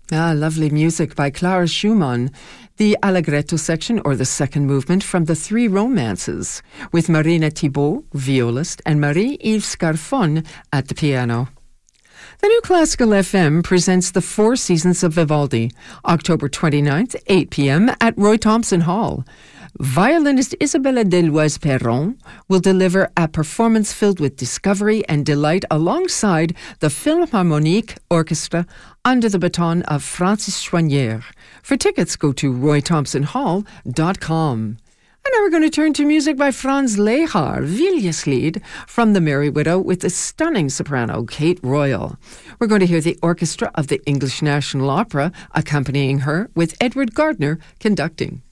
Lovely music by Clara Schumann. The Allegretto section, or the second movement, from The Three Romances, with Marina Thibault, violist, and Marie-Yves Scarfon at the piano. The New Classical FM presents the Four Seasons of Vivaldi, October 29th, 8 p.m. at Roy Thompson Hall. Violinist Isabella Deloise-Perron will deliver a performance filled with discovery and delight alongside the Philharmonique Orchestra under the baton of Francis Choinière. For tickets, go to roythompsonhall.com. And now we're going to turn to music by Franz Lehár, Villiaslied, from The Merry Widow, with the stunning soprano Kate Royal. We're going to hear the orchestra of the English National Opera accompanying her, with Edward Gardner conducting.